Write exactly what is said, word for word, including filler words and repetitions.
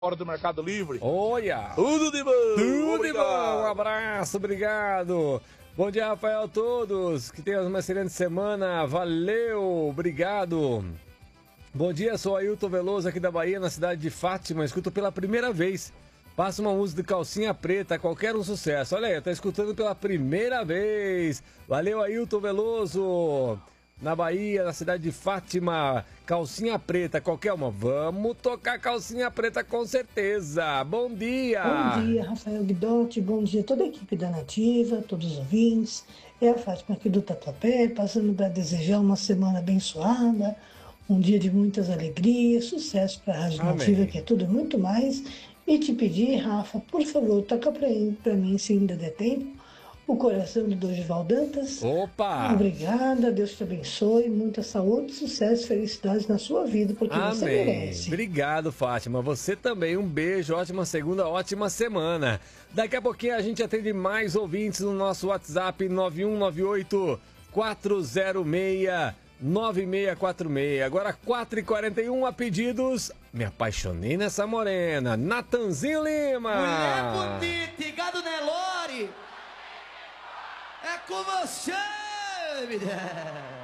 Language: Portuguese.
Hora do Mercado Livre. Olha! Tudo de bom! Tudo Obrigado. de bom! Um abraço, obrigado! Bom dia, Rafael, a todos! Que tenham uma excelente semana, valeu! Obrigado! Bom dia, sou Ailton Veloso aqui da Bahia, na cidade de Fátima, escuto pela primeira vez. Passa uma música de Calcinha Preta, qualquer um sucesso. Olha aí, tá escutando pela primeira vez. Valeu, Ailton Veloso! Na Bahia, na cidade de Fátima, Calcinha Preta, qualquer uma. Vamos tocar Calcinha Preta com certeza. Bom dia! Bom dia, Rafael Guidotti, bom dia a toda a equipe da Nativa, todos os ouvintes. É a Fátima aqui do Tatuapé, passando para desejar uma semana abençoada, um dia de muitas alegrias, sucesso para a Rádio Amém. Nativa, que é tudo muito mais. E te pedir, Rafa, por favor, toca para mim, se ainda der tempo, O Coração do Dorival Dantas. Opa! Obrigada, Deus te abençoe, muita saúde, sucesso, felicidades na sua vida, porque você Amém. merece. Obrigado, Fátima. Você também. Um beijo, ótima segunda, ótima semana. Daqui a pouquinho a gente atende mais ouvintes no nosso WhatsApp nove um nove oito, quatro zero seis, nove seis quatro seis. Agora quatro e quarenta e um a pedidos. Me apaixonei nessa morena. Natanzinho Lima. Mulher bonita e gado Nelore. É com você, mulher.